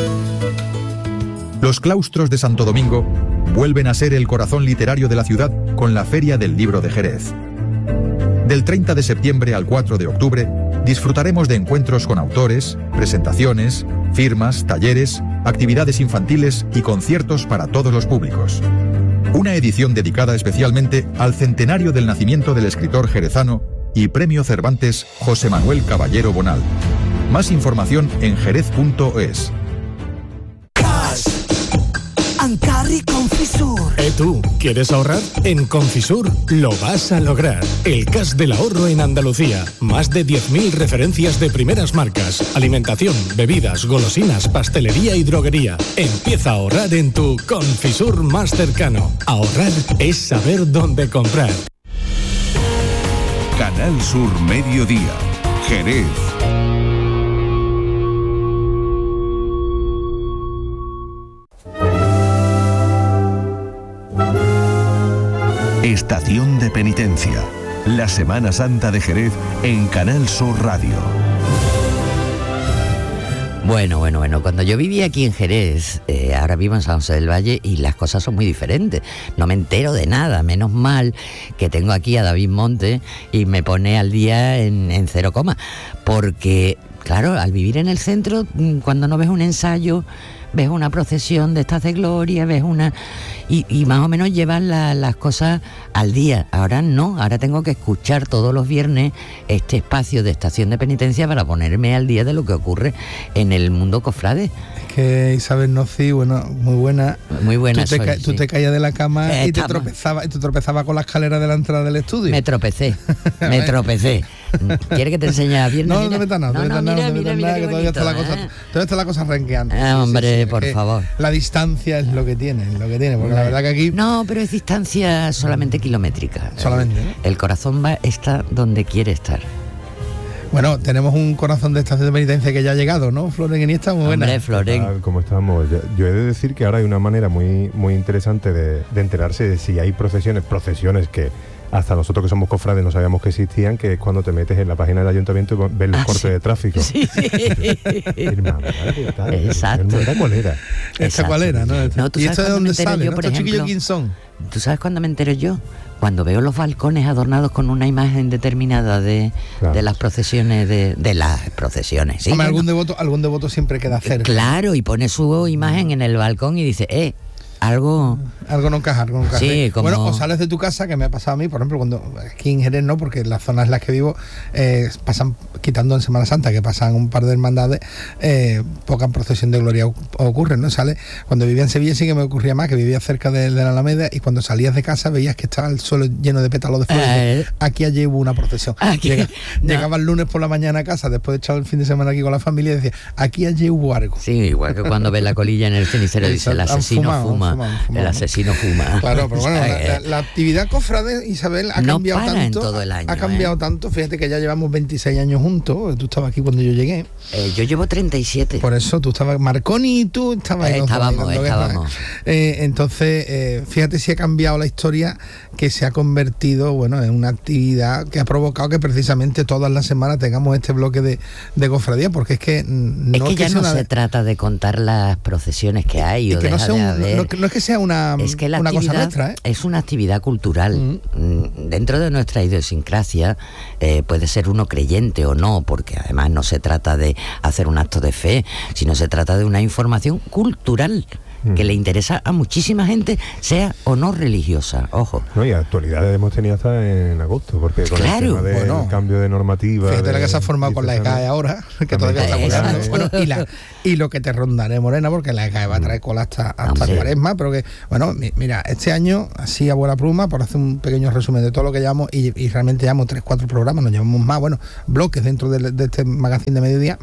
Los claustros de Santo Domingo vuelven a ser el corazón literario de la ciudad con la Feria del Libro de Jerez. Del 30 de septiembre al 4 de octubre disfrutaremos de encuentros con autores, presentaciones, firmas, talleres, actividades infantiles y conciertos para todos los públicos. Una edición dedicada especialmente al centenario del nacimiento del escritor jerezano y Premio Cervantes José Manuel Caballero Bonal. Más información en jerez.es. Ancarri Confisur. ¿Tú quieres ahorrar? En Confisur lo vas a lograr. El cash del ahorro en Andalucía. Más de 10.000 referencias de primeras marcas. Alimentación, bebidas, golosinas, pastelería y droguería. Empieza a ahorrar en tu Confisur más cercano. Ahorrar es saber dónde comprar. Canal Sur Mediodía, Jerez. Estación de Penitencia, la Semana Santa de Jerez en Canal Sur Radio. Bueno, cuando yo vivía aquí en Jerez, ahora vivo en San José del Valle y las cosas son muy diferentes. No me entero de nada, menos mal que tengo aquí a David Monte y me pone al día en 0, porque, claro, al vivir en el centro, cuando no ves un ensayo, ves una procesión de estas de gloria, ves una... Y más o menos llevas las cosas al día. Ahora no, ahora tengo que escuchar todos los viernes este espacio de Estación de Penitencia para ponerme al día de lo que ocurre en el mundo cofrade. Es que Isabel Noci, bueno, muy buena. Muy buena Tú te caías de la cama y te tropezabas con la escalera de la entrada del estudio. Me tropecé. ¿Quieres que te enseñe a viernes? No metas nada, que todavía está la cosa renqueando. Hombre, por favor. La distancia es lo que tiene, porque la verdad que aquí... No, pero es distancia solamente kilométrica. Solamente, ¿no? El corazón está donde quiere estar. Bueno, tenemos un corazón de Estación de Penitencia que ya ha llegado, ¿no? Floren Iniesta, muy buena. Hombre, Floren. ¿Cómo estamos? Yo he de decir que ahora hay una manera muy, muy interesante de enterarse de si hay procesiones que hasta nosotros que somos cofrades no sabíamos que existían, que es cuando te metes en la página del ayuntamiento y ves los cortes de tráfico. Sí. Exacto. ¿Cuál era? ¿Esta cuál era? No, ¿tú ¿Y sabes esto de dónde yo, sale? por ¿Estos chiquillos ejemplo? quién son? ¿Tú sabes cuándo me entero yo? Cuando veo los balcones adornados con una imagen determinada de las procesiones, de las procesiones. ¿Sí? Hombre, algún devoto siempre queda cerca. Claro, y pone su imagen en el balcón y dice, algo no encaja. Sí, como... Bueno, o sales de tu casa, que me ha pasado a mí, por ejemplo, cuando aquí en Jerez no, porque en las zonas en las que vivo pasan, quitando en Semana Santa, que pasan un par de hermandades, poca procesión de gloria ocurre, ¿no? Cuando vivía en Sevilla sí que me ocurría más, que vivía cerca de la Alameda, y cuando salías de casa veías que estaba el suelo lleno de pétalos de flores. Aquí allí hubo una procesión. Llegaba el lunes por la mañana a casa, después de echar el fin de semana aquí con la familia, y decía, aquí allí hubo algo. Sí, igual que cuando ves la colilla en el cenicero, dice, el asesino fuma. El asesino fuma. Claro, pero bueno, la actividad cofrade, Isabel, ha cambiado tanto. En todo el año, ha cambiado tanto. Fíjate que ya llevamos 26 años juntos. Tú estabas aquí cuando yo llegué. Yo llevo 37. Por eso tú estabas, Marconi y tú estabas. Estábamos. Entonces, fíjate si ha cambiado la historia, que se ha convertido, bueno, en una actividad que ha provocado que precisamente todas las semanas tengamos este bloque de cofradía, porque es que no se trata de contar las procesiones que hay, o que no es que sea una cosa nuestra, es una actividad cultural. Dentro de nuestra idiosincrasia puede ser uno creyente o no, porque además no se trata de hacer un acto de fe, sino se trata de una información cultural que le interesa a muchísima gente, sea o no religiosa, ojo. No, y actualidades hemos tenido hasta en agosto, porque con el tema del cambio de normativa... Fíjate la que se ha formado con la ECAE ahora, que todavía está curando. Bueno, y lo que te rondaré, Morena, porque la ECAE va a traer cola hasta Cuaresma, pero que, bueno, mira, este año, así a buena pluma, por hacer un pequeño resumen de todo lo que llevamos, y realmente llevamos 3-4 programas, nos llevamos más, bueno, bloques dentro de este magazine de mediodía.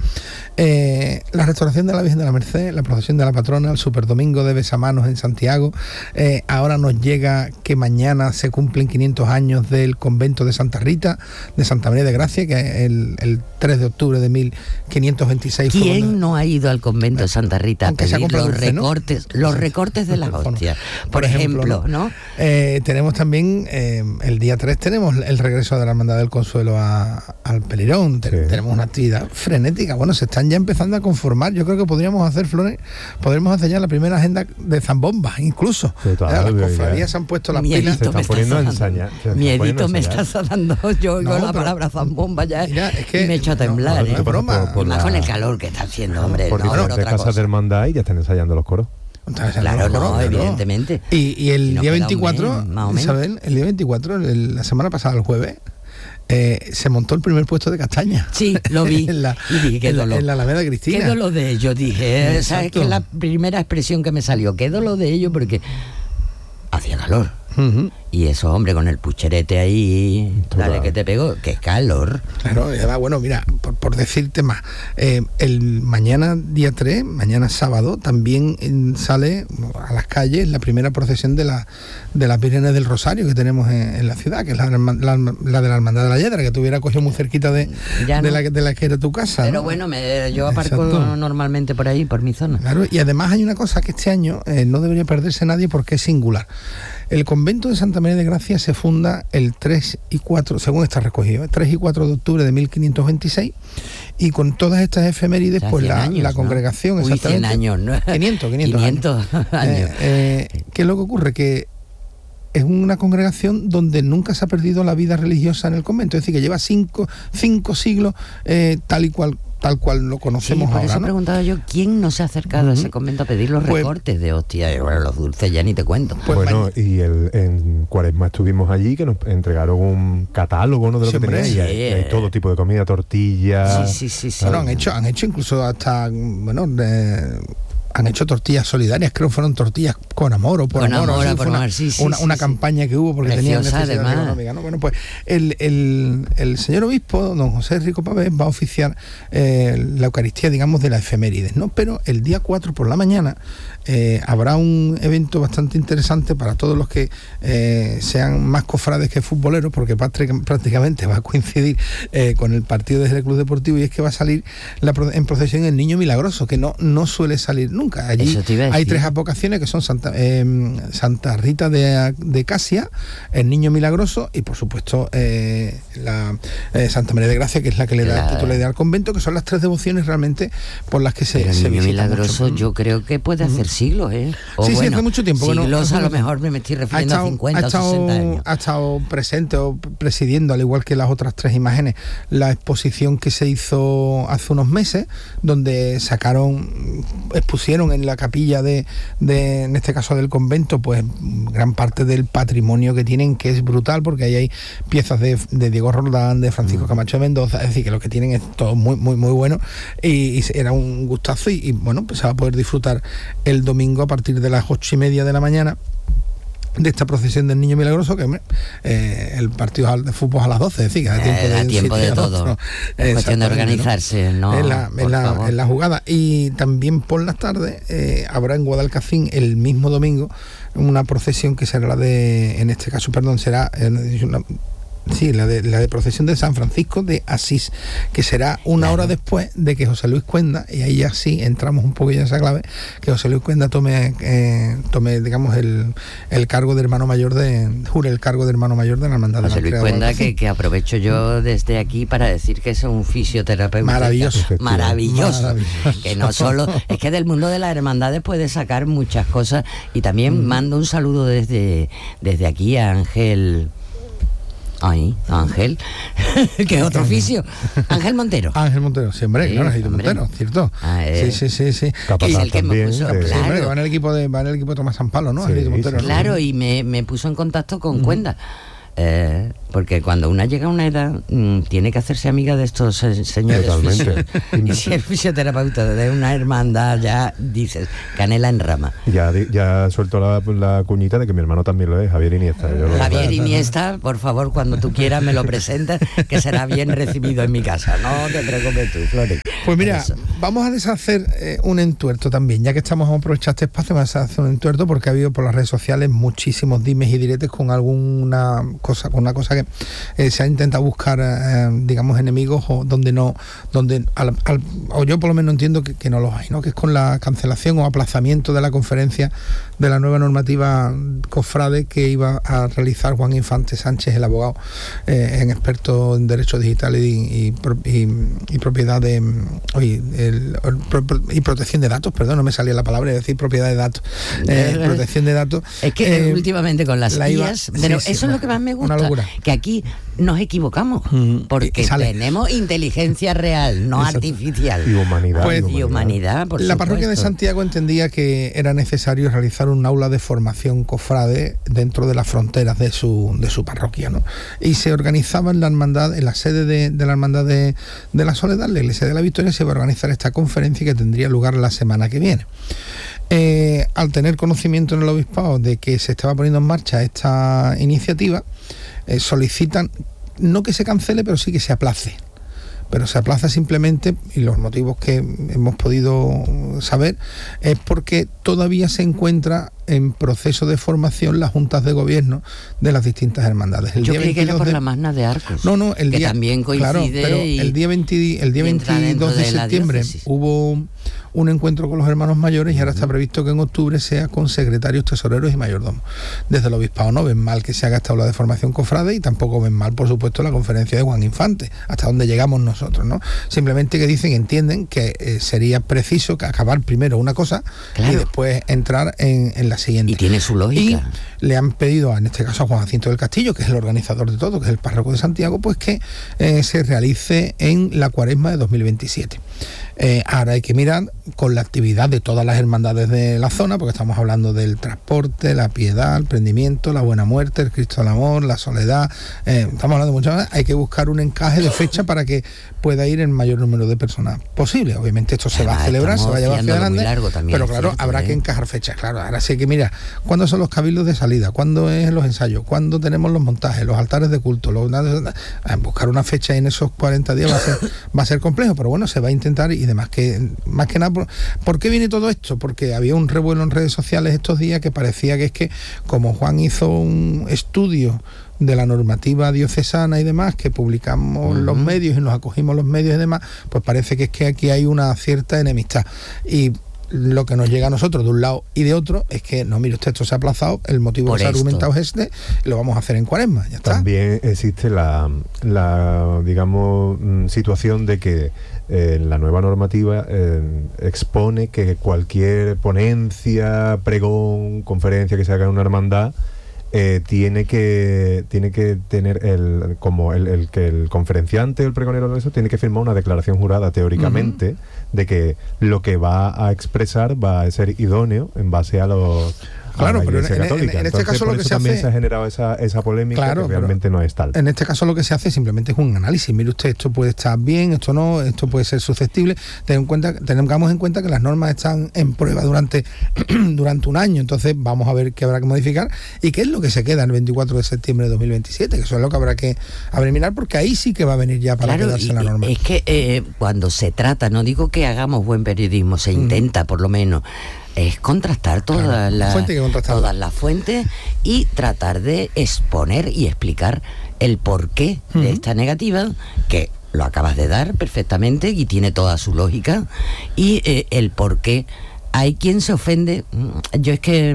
La restauración de la Virgen de la Merced, la procesión de la patrona, el Superdomingo de Besamanos en Santiago. Ahora nos llega que mañana se cumplen 500 años del convento de Santa Rita, de Santa María de Gracia, que el 3 de octubre de 1526. ¿Quién no ha ido al convento de Santa Rita a pedir los recortes de las hostias. Por ejemplo, ¿no? Tenemos también, el día 3 tenemos el regreso de la Hermandad del Consuelo al Pelirón. Tenemos una actividad frenética. Bueno, se están ya empezando a conformar. Yo creo que podríamos hacer, Flores, podríamos hacer ya la primera agenda de zambombas, incluso. Las cofradías se han puesto las pilas. Se están poniendo a ensayar. Miedito me estás dando. Yo oigo la palabra zambomba ya y me echo a temblar. No, broma. Más con el calor que está haciendo, hombre. Por diferentes casas de hermandad y ya están ensayando los coros. Claro, no, evidentemente. Y el día 24, Isabel, el día 24, la semana pasada, el jueves, se montó el primer puesto de castaña. Sí, lo vi. en la Alameda Cristina. Qué dolor de ellos, dije. ¿Sabes qué es la primera expresión que me salió? Qué dolor de ellos, porque hacía calor. Y esos hombres con el pucherete ahí, dale que te pegó, que calor. Claro, y además, bueno, mira, por decirte más, el mañana día 3, mañana sábado, también sale a las calles la primera procesión de las Vírgenes del Rosario que tenemos en la ciudad, que es la de la Hermandad de la Yedra, que tuviera cogido muy cerquita de la que era tu casa. Pero ¿no? Bueno, yo aparco normalmente por ahí, por mi zona. Claro, y además hay una cosa que este año no debería perderse nadie porque es singular. El convento de Santa María de Gracia se funda el 3 y 4, según está recogido, 3 y 4 de octubre de y y con todas estas efemérides, pues la congregación... Uy, 100 años, ¿no? 500 años. ¿Qué es lo que ocurre? Que es una congregación donde nunca se ha perdido la vida religiosa en el convento, es decir, que lleva 5 siglos tal cual lo conocemos ahora. Por eso he preguntado yo, ¿quién no se ha acercado a ese convento a pedir los recortes de hostia? Bueno, los dulces ya ni te cuento. Y en Cuaresma estuvimos allí, que nos entregaron un catálogo, ¿no?, de lo que tenía, y hay todo tipo de comida, tortillas. Sí. Bueno, han hecho incluso hasta, han hecho tortillas solidarias, creo que fueron tortillas con amor o por amor. Una campaña que hubo porque tenían necesidad económica, ¿no? Bueno, pues el señor obispo, don José Rico Pavés, va a oficiar la Eucaristía, digamos, de las efemérides, ¿no? Pero el día 4 por la mañana habrá un evento bastante interesante para todos los que sean más cofrades que futboleros, porque prácticamente va a coincidir con el partido desde el Club Deportivo, y es que va a salir en procesión el Niño Milagroso, que no suele salir nunca. Allí hay 3 advocaciones que son Santa Rita de Casia, el Niño Milagroso y por supuesto la Santa María de Gracia, que es la que le da titularidad al convento, que son las 3 devociones realmente por las que se visita. El Niño Milagroso yo creo que puede hacer siglos, hace mucho tiempo. Siglos, a lo mejor me estoy refiriendo a 50 o 60 años. Ha estado presente o presidiendo, al igual que las otras 3 imágenes, la exposición que se hizo hace unos meses, donde expusieron en la capilla en este caso del convento, pues gran parte del patrimonio que tienen, que es brutal, porque ahí hay piezas de Diego Roldán, de Francisco Camacho de Mendoza, es decir, que lo que tienen es todo muy, muy, muy bueno, y era un gustazo, y bueno, pues se va a poder disfrutar el domingo a partir de las 8:30 de la mañana de esta procesión del Niño Milagroso, que el partido de fútbol a las 12, es decir, que da tiempo de todo. Es cuestión de organizarse, ¿no? En la jugada. Y también por las tardes habrá en Guadalcacín el mismo domingo una procesión que será en este caso, será la de procesión de San Francisco de Asís, que será una hora después de que José Luis Cuenda, y ahí ya sí entramos un poquillo en esa clave, que José Luis Cuenda tome digamos el cargo de hermano mayor jure el cargo de hermano mayor de la Hermandad de la José Luis Cuenda, que aprovecho yo desde aquí para decir que es un fisioterapeuta maravilloso, que no solo es que del mundo de las hermandades puede sacar muchas cosas, y también mando un saludo desde aquí a Ángel, que es otro oficio. Ángel Montero, sí, hombre, claro, Ángel Montero, ¿cierto? Sí. Y el que me puso, claro, va en el equipo de Tomás San Pablo, ¿no? Montero, claro, ¿no? Y me puso en contacto con Cuenda. Porque cuando una llega a una edad tiene que hacerse amiga de estos señores fisios. Y si el fisioterapeuta de una hermandad, ya dices, canela en rama. Ya suelto la cuñita de que mi hermano también lo es, Javier Iniesta. Javier Iniesta, por favor, cuando tú quieras me lo presentas, que será bien recibido en mi casa. No te preocupes tú, Flores. Pues mira, vamos a deshacer un entuerto también, ya que estamos a aprovechar este espacio, vamos a hacer un entuerto, porque ha habido por las redes sociales muchísimos dimes y diretes con alguna cosas, con una cosa que se ha intentado buscar, digamos, enemigos o o yo por lo menos entiendo que no los hay, ¿no? Que es con la cancelación o aplazamiento de la conferencia de la nueva normativa cofrade que iba a realizar Juan Infante Sánchez, el abogado en experto en derecho digital y propiedad de y protección de datos, perdón, no me salía la palabra, decir propiedad de datos, protección de datos. Es que últimamente con las IAs, pero sí, eso es lo que más me gusta, que aquí nos equivocamos, porque tenemos inteligencia real, no artificial. Y humanidad. Y humanidad, por la supuesto. parroquia de Santiago entendía que era necesario realizar un aula de formación cofrade dentro de las fronteras de su parroquia, ¿no? Y se organizaba en la hermandad, en la sede de la hermandad de la Soledad, la iglesia de la Victoria, se iba a organizar esta conferencia que tendría lugar la semana que viene. Al tener conocimiento en el obispado de que se estaba poniendo en marcha esta iniciativa, solicitan no que se cancele, pero sí que se aplace. Pero se aplaza simplemente, y los motivos que hemos podido saber, es porque todavía se encuentra en proceso de formación las juntas de gobierno de las distintas hermandades. Yo creí que era por la Magna de Arcos. No, el que día también coincide. Claro, pero el día 22 de septiembre hubo un encuentro con los hermanos mayores y ahora está previsto que en octubre sea con secretarios, tesoreros y mayordomos. Desde el obispado no ven mal que se haga esta aula de formación cofrade y tampoco ven mal, por supuesto, la conferencia de Juan Infante, hasta donde llegamos nosotros, ¿no? Simplemente que entienden que sería preciso que acabar primero una cosa y después entrar en la siguiente. Y tiene su lógica. Y le han pedido, en este caso a Juan Jacinto del Castillo, que es el organizador de todo, que es el párroco de Santiago, pues que se realice en la Cuaresma de 2027. Ahora hay que mirar con la actividad de todas las hermandades de la zona, porque estamos hablando del transporte, la piedad, el prendimiento, la buena muerte, el Cristo del Amor, la soledad, estamos hablando de muchas cosas. Hay que buscar un encaje de fecha para que pueda ir el mayor número de personas posible. Obviamente esto se va a celebrar, se va a llevar hacia adelante, pero claro, habrá que encajar fechas. Claro, ahora sí hay que mirar cuándo son los cabildos de salida, cuándo es los ensayos, cuándo tenemos los montajes, los altares de culto, buscar una fecha en esos 40 días va a ser complejo, pero bueno, se va a intentar. Y demás, que más que nada, ¿por qué viene todo esto? Porque había un revuelo en redes sociales estos días que parecía que es que como Juan hizo un estudio de la normativa diocesana y demás, que publicamos los medios y nos acogimos los medios y demás, pues parece que es que aquí hay una cierta enemistad. Y lo que nos llega a nosotros de un lado y de otro es que, no, mire usted, esto se ha aplazado, el motivo que se ha argumentado es lo vamos a hacer en Cuaresma, ya está. También existe la digamos, situación de que la nueva normativa expone que cualquier ponencia, pregón, conferencia que se haga en una hermandad tiene que tener el conferenciante o el pregonero de eso tiene que firmar una declaración jurada teóricamente de que lo que va a expresar va a ser idóneo en base a los Claro, pero en este caso lo que se también hace... se ha generado esa polémica, claro, que realmente no es tal. En este caso lo que se hace simplemente es un análisis. Mire usted, esto puede estar bien, esto no, esto puede ser susceptible. Tengamos en cuenta que las normas están en prueba durante un año, entonces vamos a ver qué habrá que modificar y qué es lo que se queda el 24 de septiembre de 2027, que eso es lo que habrá que mirar, porque ahí sí que va a venir ya para quedarse la norma. Es que cuando se trata, no digo que hagamos buen periodismo, se intenta por lo menos, es contrastar todas las fuentes y tratar de exponer y explicar el porqué de esta negativa, que lo acabas de dar perfectamente y tiene toda su lógica, y el porqué. Hay quien se ofende. Yo es que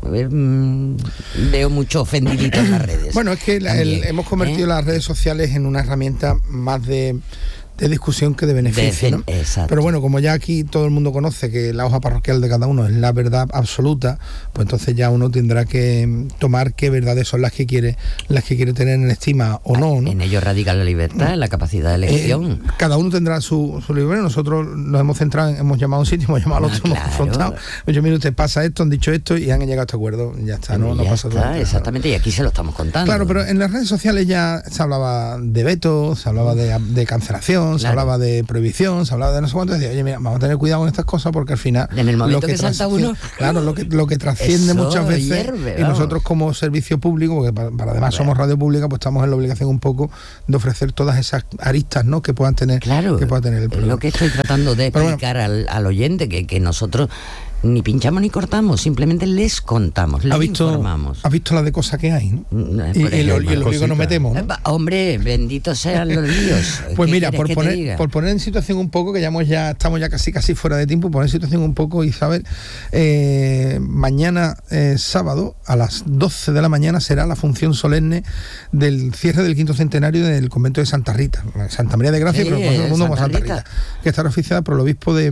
veo mucho ofendidito en las redes. Bueno, es que hemos convertido las redes sociales en una herramienta más de discusión que de beneficio, ¿no? Exacto. Pero bueno, como ya aquí todo el mundo conoce que la hoja parroquial de cada uno es la verdad absoluta, pues entonces ya uno tendrá que tomar qué verdades son las que quiere tener en estima o no, ¿no? En ello radica la libertad, la capacidad de elección. Cada uno tendrá su libertad. Nosotros nos hemos centrado, hemos llamado a un sitio, hemos llamado al otro, hemos confrontado. Yo, mire usted, pasa esto, han dicho esto y han llegado a este acuerdo. Ya está, no pasa nada. Exactamente, y aquí se lo estamos contando. Claro, pero en las redes sociales ya se hablaba de veto, se hablaba de cancelación, se hablaba de prohibición, se hablaba de no sé cuánto, decía, oye, mira, vamos a tener cuidado con estas cosas porque al final en el momento que salta uno, claro, lo que trasciende muchas veces hierve, y nosotros como servicio público, porque para además somos radio pública, pues estamos en la obligación un poco de ofrecer todas esas aristas, ¿no?, que puedan tener, claro, que pueda tener el programa. Lo que estoy tratando de explicar al oyente, que nosotros Ni pinchamos ni cortamos, simplemente les contamos, les informamos. ¿Has visto la de cosas que hay, no? Y los líos que nos metemos, ¿no? Hombre, benditos sean los líos. Pues mira, por poner en situación un poco, que estamos ya casi fuera de tiempo, poner en situación un poco, Isabel, mañana sábado a las 12 de la mañana será la función solemne del cierre del 5º centenario del convento de Santa Rita, Santa María de Gracia, pero todo el mundo como Santa Rita, que estará oficiada por el obispo de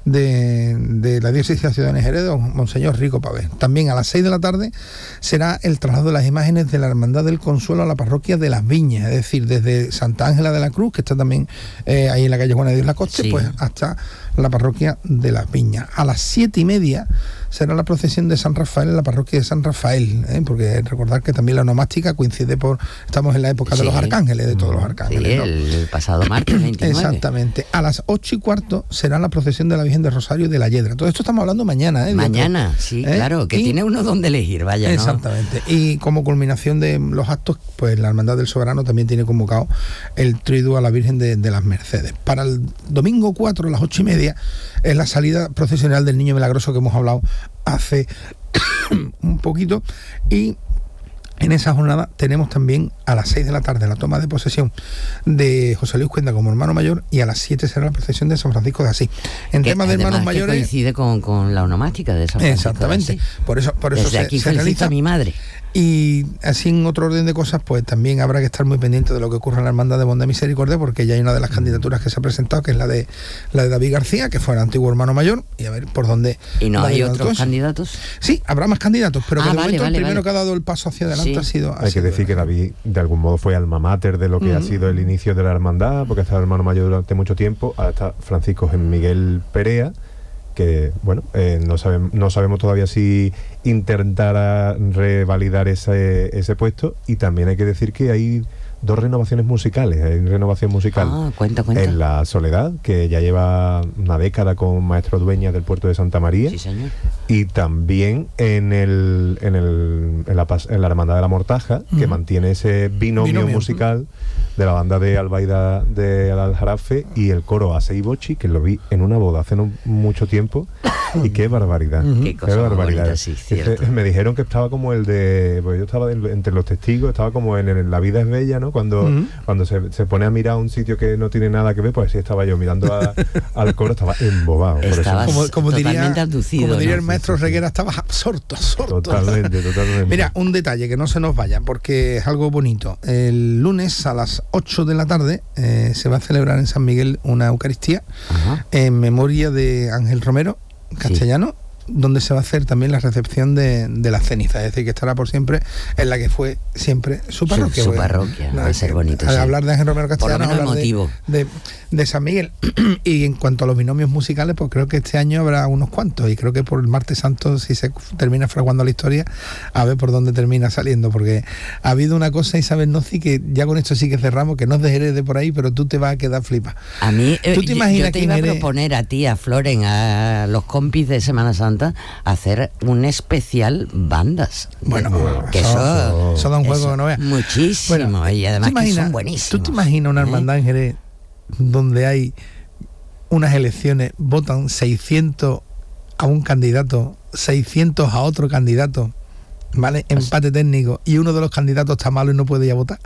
la diócesis de Ciudad de Jerez, Monseñor Rico Pavés. También a las 6 de la tarde será el traslado de las imágenes de la Hermandad del Consuelo a la parroquia de Las Viñas, es decir, desde Santa Ángela de la Cruz, que está también ahí en la calle Juana de Dios Lacoste, sí, pues hasta la parroquia de Las Viñas. A las 7:30 será la procesión de San Rafael en la parroquia de San Rafael, porque recordar que también la onomástica coincide estamos en la época de los arcángeles, de todos los arcángeles, sí, ¿no? El pasado martes 29. Exactamente. A las 8:15 será la procesión de la Virgen de Rosario de la Yedra. Todo esto estamos hablando mañana, Mañana, sí, claro, que tiene uno donde elegir, vaya, ¿no? Exactamente. Y como culminación de los actos, pues la Hermandad del Soberano también tiene convocado el triduo a la Virgen de las Mercedes. Para el domingo 4 a las 8:30 es la salida procesional del Niño Milagroso, que hemos hablado hace un poquito, y en esa jornada tenemos también a las 6 de la tarde la toma de posesión de José Luis Cuenda como hermano mayor, y a las 7 será la procesión de San Francisco de Asís. En temas de hermanos mayores, que coincide con la onomástica de San Francisco. Exactamente. De Asís. Por eso desde aquí se felicito realiza a mi madre. Y así, en otro orden de cosas, pues también habrá que estar muy pendiente de lo que ocurra en la Hermandad de Bondad y Misericordia, porque ya hay una de las candidaturas que se ha presentado, que es la de David García, que fue el antiguo hermano mayor, y a ver por dónde. ¿Y no hay otros candidatos? Sí, habrá más candidatos, pero de momento el primero que ha dado el paso hacia adelante ha sido. Hay que decir que David, de algún modo, fue alma mater de lo que ha sido el inicio de la hermandad, porque ha estado hermano mayor durante mucho tiempo. Ahora está Francisco Miguel Perea, que bueno, no sabemos todavía si intentará revalidar ese puesto. Y también hay que decir que hay dos renovaciones musicales. Hay renovación musical cuenta. en La Soledad, que ya lleva una década con Maestro Dueñas del puerto de Santa María. Sí, señor. Y también en la Hermandad de la Mortaja, que mantiene ese binomio musical de la banda de Albaida de Aljarafe y el coro Ase y Bochi, que lo vi en una boda hace no mucho tiempo, y qué barbaridad. Qué barbaridad. Bonita, sí, me dijeron que estaba como el de, pues yo estaba entre los testigos, estaba como en La Vida es Bella, ¿no? Cuando se pone a mirar un sitio que no tiene nada que ver, pues así estaba yo mirando al coro, estaba embobado. Como diría el maestro Reguera, estaba absorto. Totalmente. Mira, un detalle que no se nos vaya, porque es algo bonito. El lunes a las 8 de la tarde se va a celebrar en San Miguel una Eucaristía en memoria de Ángel Romero, castellano, donde se va a hacer también la recepción de las cenizas, es decir, que estará por siempre en la que fue siempre su parroquia. Su parroquia, va a ser bonito. Al hablar de Ángel Romero Castellano, hablar motivo de San Miguel. Y en cuanto a los binomios musicales, pues creo que este año habrá unos cuantos, y creo que por el Martes Santo, si se termina fraguando la historia, a ver por dónde termina saliendo, porque ha habido una cosa, Isabel Noci, que ya con esto sí que cerramos, que no es de Jerez de por ahí, pero tú te vas a quedar flipa. A mí, ¿tú te imaginas yo te iba a proponer a ti, a Floren, a los compis de Semana Santa, hacer un especial bandas. Bueno, que eso da un juego que no veas. Muchísimo, bueno, y además que son buenísimos. ¿Tú te imaginas una hermandad en Jerez donde hay unas elecciones, votan 600 a un candidato, 600 a otro candidato, ¿vale? Empate técnico, y uno de los candidatos está malo y no puede ir a votar?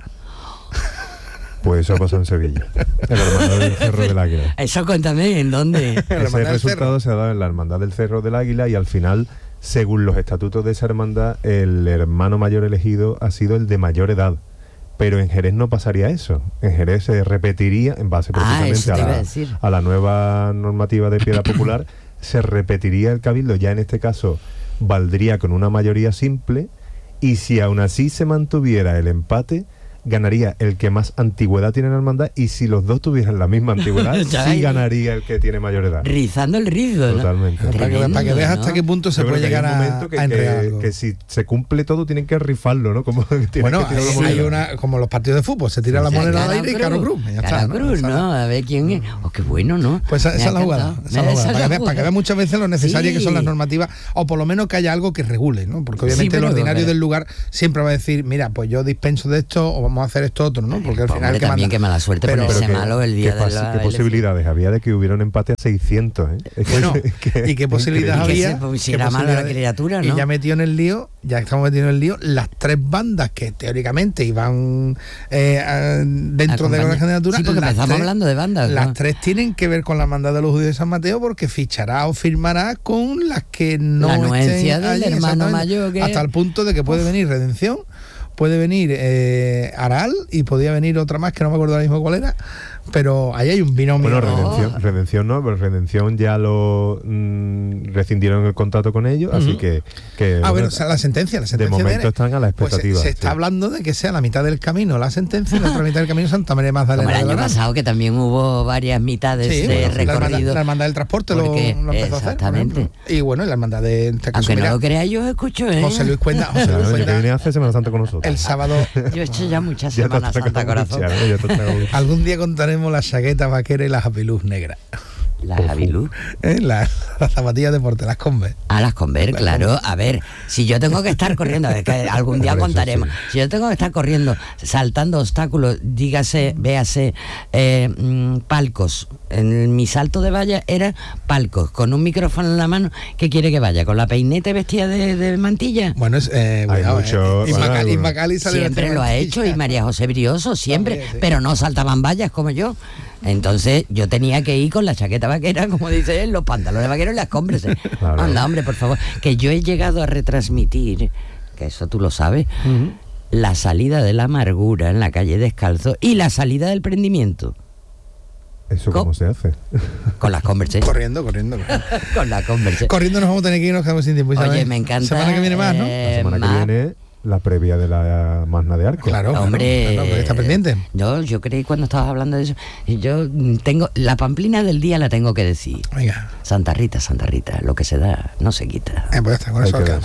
Pues eso ha pasado en Sevilla, en la Hermandad del Cerro del Águila. Eso cuéntame, ¿en dónde? Ese resultado se ha dado en la Hermandad del Cerro del Águila, y al final, según los estatutos de esa hermandad, el hermano mayor elegido ha sido el de mayor edad. Pero en Jerez no pasaría eso. En Jerez se repetiría, en base precisamente a la nueva normativa de piedad popular, se repetiría el cabildo. Ya en este caso valdría con una mayoría simple, y si aún así se mantuviera el empate, ganaría el que más antigüedad tiene en la hermandad, y si los dos tuvieran la misma antigüedad, sí ganaría el que tiene mayor edad. Rizando el rizo, ¿no? Totalmente. Para que veas hasta qué punto se puede llegar a enredar algo. Que si se cumple todo, tienen que rifarlo, ¿no? Como hay una, como los partidos de fútbol, se tira la moneda al aire y Caro Cruz. ¿no? A ver quién es. Qué bueno, ¿no? Pues esa es la jugada. Para que veas muchas veces lo necesario que son las normativas, o por lo menos que haya algo que regule, ¿no? Porque obviamente el ordinario del lugar siempre va a decir, mira, pues yo dispenso de esto, o vamos a hacer esto otro, ¿no? Porque al final que también qué mala suerte ponerse malo el día de la ¿Qué posibilidades había de que hubiera un empate a 600? Bueno, ¿y qué posibilidades había? Si era mala la criatura, ¿no? Y ya estamos metidos en el lío, las 3 bandas que teóricamente iban dentro de la candidatura. Sí, porque empezamos hablando de bandas. Las 3 tienen que ver con la hermandad de los judíos de San Mateo, porque fichará o firmará con las que no la anuencia estén del allí, hermano mayor. Hasta el punto de que puede venir Redención, puede venir Aral y podía venir otra más que no me acuerdo ahora mismo cuál era, pero ahí hay un binomio. Bueno, Redención no, pero Redención ya lo rescindieron el contrato con ellos, así que bueno, o sea, la sentencia de momento están a la expectativa. Pues se está hablando de que sea la mitad del camino la sentencia y la otra mitad del camino Santa María Magdalena. Como el año pasado, que también hubo varias mitades de recorrido. La hermandad del transporte lo empezó a hacer. Exactamente. Y bueno, la hermandad de este caso, aunque no lo crea, yo escucho, José Luis Cuenda. que viene a hacer Semana Santa con nosotros. El sábado. Yo he hecho ya muchas Semanas Santa, corazón. Algún día contaremos las chaquetas vaqueras y las apiluz negras. ¿Las Avilú? Las zapatillas de deporte, las Converse. Las Converse, claro. A ver, si yo tengo que estar corriendo, es que algún día contaremos, si yo tengo que estar corriendo, saltando obstáculos, véase, palcos. En mi salto de valla era palcos, con un micrófono en la mano. ¿Qué quiere que vaya? ¿Con la peineta vestida de mantilla? Bueno, Isma Cali siempre lo ha hecho, y María José Brioso, siempre, también, sí. Pero no saltaban vallas como yo. Entonces yo tenía que ir con la chaqueta vaquera, como dice él, los pantalones vaqueros y las Converse. Claro. Anda, hombre, por favor. Que yo he llegado a retransmitir, que eso tú lo sabes, la salida de la amargura en la calle Descalzo y la salida del prendimiento. ¿Eso cómo se hace? Con las Converse. Corriendo. Con las Converse. Corriendo nos vamos a tener que ir, nos quedamos sin tiempo. Oye, me encanta. La semana que viene más, ¿no? La semana que viene la previa de la Magna de Arco. Claro, hombre, está pendiente. Yo creí cuando estabas hablando de eso, yo tengo la pamplina del día, la tengo que decir. Venga. Santa Rita, lo que se da no se quita. Pues está, con eso acabamos.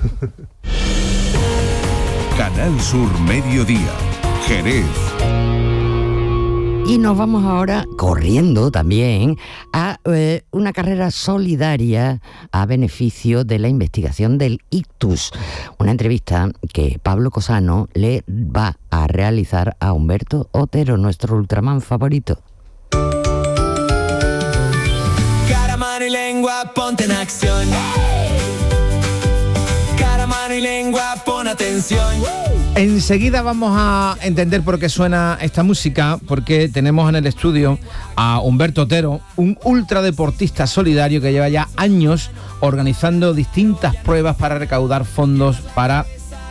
Canal Sur Mediodía, Jerez. Y nos vamos ahora corriendo también a una carrera solidaria a beneficio de la investigación del ictus. Una entrevista que Pablo Cosano le va a realizar a Humberto Otero, nuestro Ultraman favorito. Cara, mano y lengua, ponte en acción. Cara, mano y lengua, pon atención. Enseguida vamos a entender por qué suena esta música, porque tenemos en el estudio a Humberto Otero, un ultradeportista solidario que lleva ya años organizando distintas pruebas para recaudar fondos para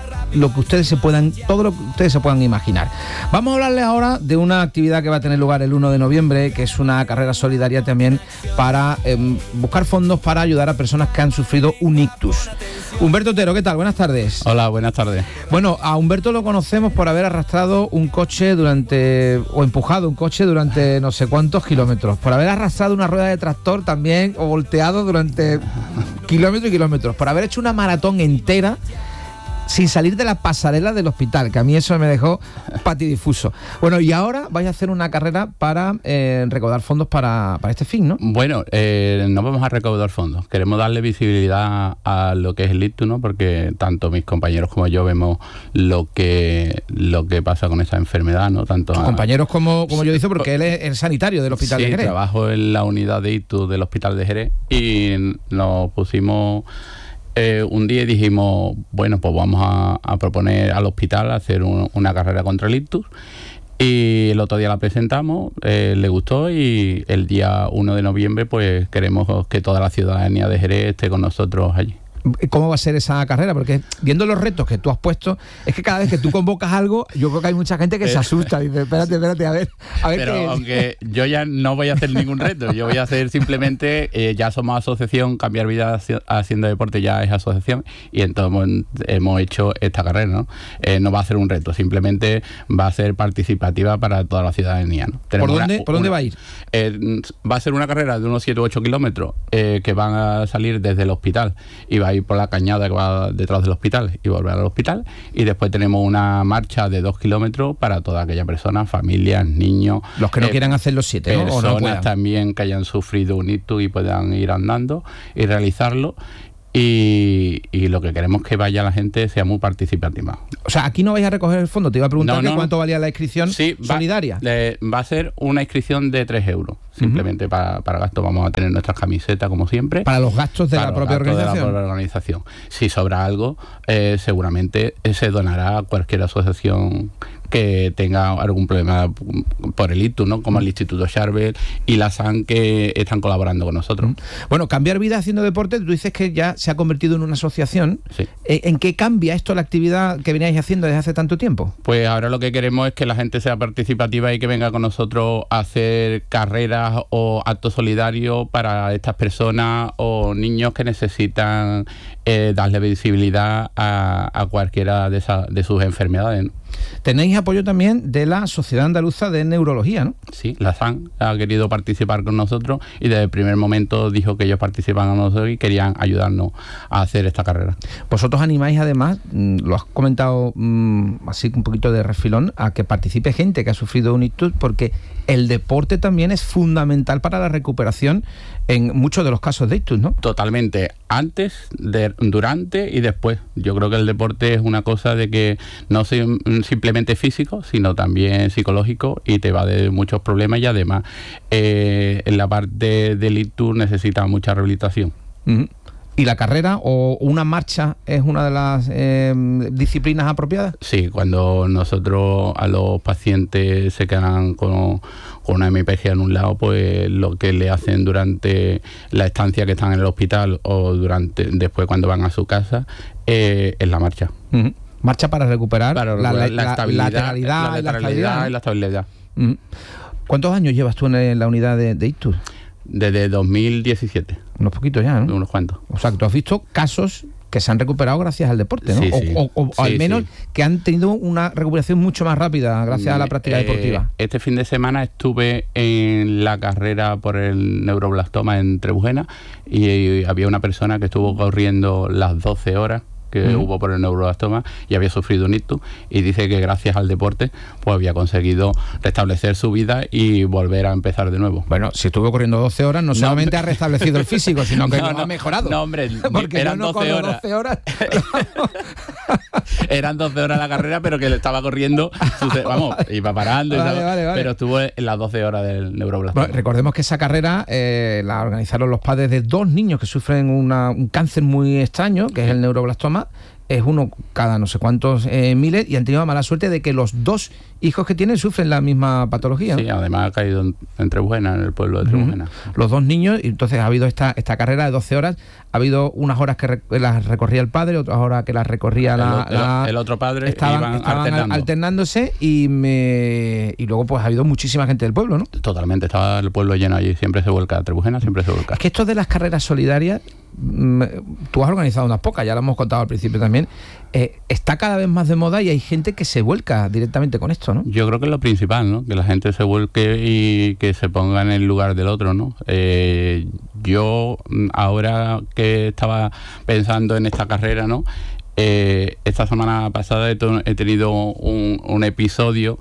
todo lo que ustedes se puedan imaginar. Vamos a hablarles ahora de una actividad que va a tener lugar el 1 de noviembre, que es una carrera solidaria también para buscar fondos para ayudar a personas que han sufrido un ictus. Humberto Otero, ¿qué tal? Buenas tardes. Hola, buenas tardes. Bueno, a Humberto lo conocemos por haber arrastrado un coche empujado un coche durante no sé cuántos kilómetros, por haber arrastrado una rueda de tractor también, o volteado durante kilómetros y kilómetros, por haber hecho una maratón entera sin salir de la pasarela del hospital, que a mí eso me dejó patidifuso. Bueno, y ahora vais a hacer una carrera para recaudar fondos para este fin, ¿no? Bueno, no vamos a recaudar fondos. Queremos darle visibilidad a lo que es el ictus, ¿no? Porque tanto mis compañeros como yo vemos lo que pasa con esta enfermedad, ¿no? Tanto compañeros como yo dice, porque él es el sanitario del hospital de Jerez. Sí, trabajo en la unidad de ictus del hospital de Jerez y nos pusimos un día y dijimos, bueno, pues vamos a proponer al hospital hacer una carrera contra el ictus, y el otro día la presentamos, le gustó, y el día 1 de noviembre pues queremos que toda la ciudadanía de Jerez esté con nosotros allí. ¿Cómo va a ser esa carrera? Porque viendo los retos que tú has puesto, es que cada vez que tú convocas algo, yo creo que hay mucha gente que se asusta y dice, espérate, a ver. Pero aunque yo ya no voy a hacer ningún reto, yo voy a hacer simplemente, ya somos asociación, Cambiar Vida Haciendo Deporte ya es asociación, y entonces hemos hecho esta carrera, ¿no? No va a ser un reto, simplemente va a ser participativa para toda la ciudadanía, ¿no? ¿Por dónde va a ir? Va a ser una carrera de unos 7 u 8 kilómetros que van a salir desde el hospital, y va a ir por la cañada que va detrás del hospital y volver al hospital, y después tenemos una marcha de 2 kilómetros para toda aquella persona, familias, niños, los que no quieran hacer los 7, personas también que hayan sufrido un ictus y puedan ir andando y realizarlo. y lo que queremos que vaya la gente sea muy participativa. O sea, aquí no vais a recoger el fondo. Te iba a preguntar cuánto valía la inscripción solidaria. Va a ser una inscripción de 3 euros, simplemente para gasto. Vamos a tener nuestras camisetas como siempre. Para los gastos de la propia organización. Si sobra algo, seguramente se donará a cualquier asociación que tenga algún problema por el ictus, ¿no? Como el Instituto Charbel y la SAN, que están colaborando con nosotros. Bueno, Cambiar Vida Haciendo Deporte, tú dices que ya se ha convertido en una asociación. Sí. ¿En qué cambia esto la actividad que veníais haciendo desde hace tanto tiempo? Pues ahora lo que queremos es que la gente sea participativa y que venga con nosotros a hacer carreras o actos solidarios para estas personas o niños que necesitan darle visibilidad a cualquiera de sus enfermedades, ¿no? Tenéis apoyo también de la Sociedad Andaluza de Neurología, ¿no? Sí, la SAN ha querido participar con nosotros y desde el primer momento dijo que ellos participan con nosotros y querían ayudarnos a hacer esta carrera. Vosotros animáis además, lo has comentado así un poquito de refilón, a que participe gente que ha sufrido un ictus, porque el deporte también es fundamental para la recuperación en muchos de los casos de ictus, ¿no? Totalmente, antes, durante y después. Yo creo que el deporte es una cosa de que no simplemente físico, sino también psicológico, y te va de muchos problemas, y además en la parte del ictus necesita mucha rehabilitación. ¿Y la carrera o una marcha es una de las disciplinas apropiadas? Sí, cuando nosotros a los pacientes se quedan con una hemiplegia en un lado, pues lo que le hacen durante la estancia que están en el hospital o después cuando van a su casa es la marcha. Marcha para recuperar la estabilidad y la estabilidad. ¿Cuántos años llevas tú en la unidad de ictus? Desde 2017. Unos poquitos ya, ¿no? Unos cuantos. O sea, que tú has visto casos que se han recuperado gracias al deporte, ¿no? Sí, sí. O al menos que han tenido una recuperación mucho más rápida gracias a la práctica deportiva. Este fin de semana estuve en la carrera por el neuroblastoma en Trebujena y había una persona que estuvo corriendo las 12 horas que hubo por el neuroblastoma y había sufrido un ictus, y dice que gracias al deporte pues había conseguido restablecer su vida y volver a empezar de nuevo. Bueno, si estuvo corriendo 12 horas no solamente ha restablecido el físico, sino que ha mejorado. No, hombre, porque eran 12 horas. Eran 12 horas la carrera, pero que le estaba corriendo, iba parando, vale. Pero estuvo en las 12 horas del neuroblastoma. Bueno, recordemos que esa carrera la organizaron los padres de 2 niños que sufren un cáncer muy extraño, que es el neuroblastoma. Es uno cada no sé cuántos miles, y han tenido la mala suerte de que los 2 hijos que tienen sufren la misma patología, ¿no? Sí, además ha caído en Trebujena, en el pueblo de Trebujena. Los 2 niños, y entonces ha habido esta carrera de 12 horas, ha hado unas horas que las recorría el padre, otras horas que las recorría el otro padre, estaban alternándose, y luego pues ha habido muchísima gente del pueblo, ¿no? Totalmente, estaba el pueblo lleno allí, siempre se vuelca, Trebujena siempre se vuelca. Es que esto de las carreras solidarias, tú has organizado unas pocas, ya lo hemos contado al principio también, está cada vez más de moda y hay gente que se vuelca directamente con esto, ¿no? Yo creo que es lo principal, ¿no? Que la gente se vuelque y que se ponga en el lugar del otro, ¿no? Yo ahora que estaba pensando en esta carrera, ¿no? Esta semana pasada he tenido un episodio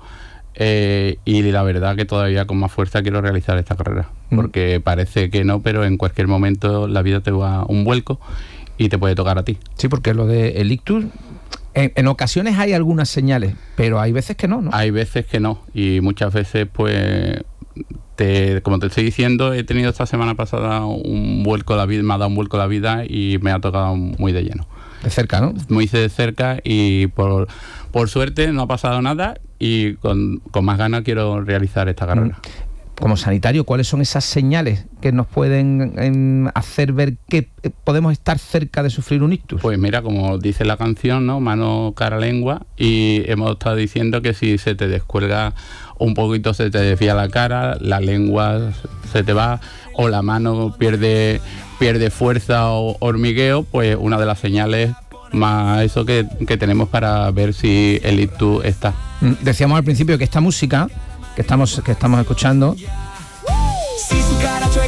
y la verdad que todavía con más fuerza quiero realizar esta carrera, porque parece que no, pero en cualquier momento la vida te va a un vuelco y te puede tocar a ti. Sí, porque lo del ictus, en ocasiones hay algunas señales, pero hay veces que no, ¿no? Hay veces que no, y muchas veces pues como te estoy diciendo, he tenido esta semana pasada un vuelco la vida, me ha dado un vuelco la vida y me ha tocado muy de lleno. De cerca, ¿no? Muy de cerca, y por suerte no ha pasado nada, y con más ganas quiero realizar esta carrera. Como sanitario, ¿cuáles son esas señales que nos pueden hacer ver que podemos estar cerca de sufrir un ictus? Pues mira, como dice la canción, ¿no? Mano, cara, lengua, y hemos estado diciendo que si se te descuelga un poquito, se te desvía la cara, la lengua se te va, o la mano pierde fuerza o hormigueo, pues una de las señales más eso que tenemos para ver si el ictus está. Decíamos al principio que esta música que estamos escuchando, Si su cara chueca está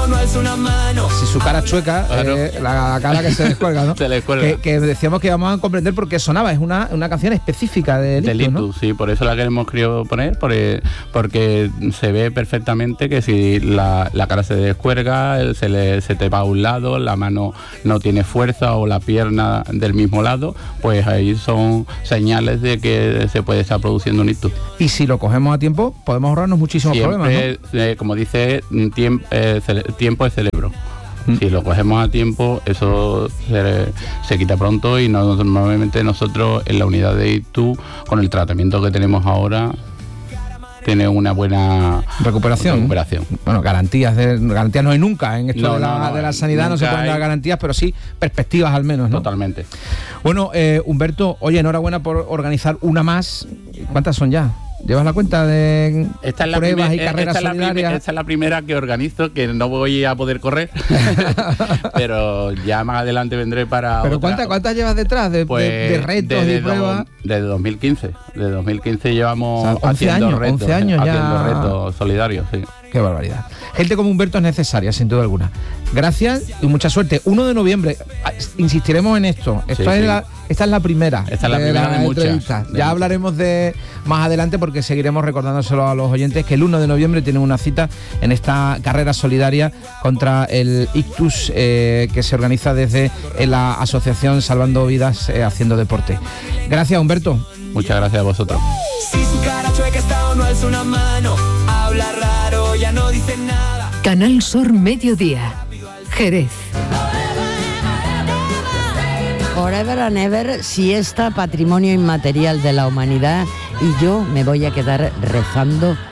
o no alza una mano. Si su cara es chueca, Claro. la cara que se descuelga, ¿no? Se descuelga. Que decíamos que íbamos a comprender por qué sonaba. Es una canción específica del Del ictus, ¿no? ictus, sí, por eso la queremos querido poner, porque se ve perfectamente que si la cara se descuelga, se te va a un lado, la mano no tiene fuerza o la pierna del mismo lado, pues ahí son señales de que se puede estar produciendo un ictus. Y si lo cogemos a tiempo, podemos ahorrarnos muchísimos problemas, ¿no? Como dice, tiempo es cerebro. Si lo cogemos a tiempo, eso se quita pronto y normalmente nosotros en la unidad de ictus, con el tratamiento que tenemos ahora, tiene una buena recuperación. Bueno, garantías no hay nunca en esto de la sanidad, no se pueden dar garantías, pero sí perspectivas al menos, ¿no? Totalmente. Bueno, Humberto, oye, enhorabuena por organizar una más. ¿Cuántas son ya? ¿Llevas la cuenta de pruebas y carreras solidarias? Esta es la primera que organizo, que no voy a poder correr, pero ya más adelante vendré para... ¿Pero cuántas llevas detrás de retos y pruebas? Desde 2015. Desde 2015 llevamos 11 haciendo años, 11 años haciendo ya. retos solidarios, sí. Qué barbaridad. Gente como Humberto es necesaria, sin duda alguna. Gracias y mucha suerte. 1 de noviembre, insistiremos en esto. Esta es la primera. Esta es la primera de muchas. Ya hablaremos de más adelante porque seguiremos recordándoselo a los oyentes que el 1 de noviembre tienen una cita en esta carrera solidaria contra el ictus que se organiza desde la asociación Salvando Vidas Haciendo Deporte. Gracias, Humberto. Muchas gracias a vosotros. Si su cara chueca está o no alza una mano, habla raro, ya no dice nada. Canal Sur Mediodía, Jerez. Forever and ever, siesta, patrimonio inmaterial de la humanidad, y yo me voy a quedar rezando